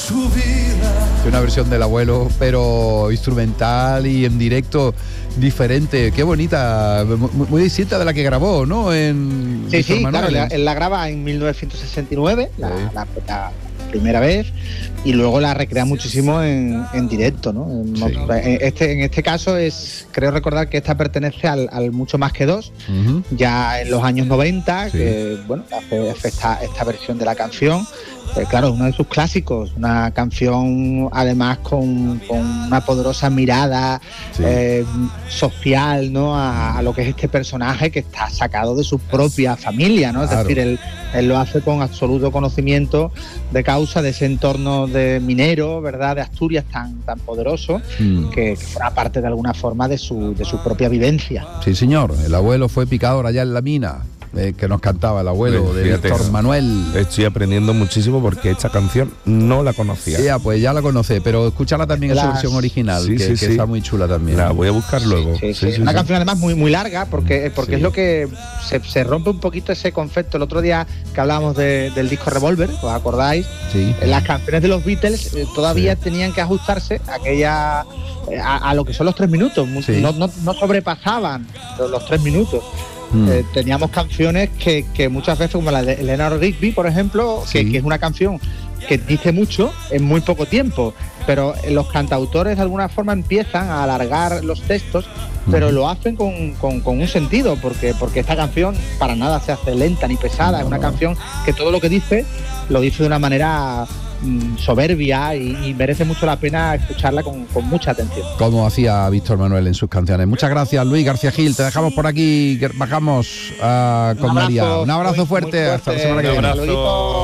Una versión del abuelo, pero instrumental y en directo diferente. Qué bonita, muy distinta de la que grabó, ¿no? Sí, claro, él la graba en 1969, la primera vez, y luego la recrea muchísimo en directo, ¿no? En este caso creo recordar que esta pertenece al Mucho Más que Dos, ya en los años 90, que bueno, hace esta versión de la canción. Claro, uno de sus clásicos, una canción además con una poderosa mirada social, ¿no? A lo que es este personaje que está sacado de su propia familia, ¿no? Claro. Es decir, él lo hace con absoluto conocimiento de causa de ese entorno de minero, ¿verdad? De Asturias tan poderoso, que forma parte de alguna forma de su propia vivencia. Sí, señor, el abuelo fue picador allá en la mina. Que nos cantaba el abuelo de Víctor Manuel. Estoy aprendiendo muchísimo porque esta canción no la conocía. Ya, pues ya la conoce, pero escúchala también en su versión original, que está muy chula también. La voy a buscar luego. Una canción además muy larga, porque es lo que se rompe un poquito ese concepto. El otro día que hablábamos del disco Revolver, ¿os acordáis? Sí. Las canciones de los Beatles todavía tenían que ajustarse a lo que son los 3 minutos. No sobrepasaban los 3 minutos. Teníamos canciones que muchas veces, como la de Eleanor Rigby, por ejemplo, que es una canción que dice mucho en muy poco tiempo, pero los cantautores de alguna forma empiezan a alargar los textos, pero lo hacen con un sentido, porque esta canción para nada se hace lenta ni pesada, es una canción que todo lo que dice, lo dice de una manera soberbia y merece mucho la pena escucharla con mucha atención. Como hacía Víctor Manuel en sus canciones. Muchas gracias, Luis García Gil. Te dejamos por aquí, bajamos con María. Un abrazo fuerte. Hasta la semana que viene.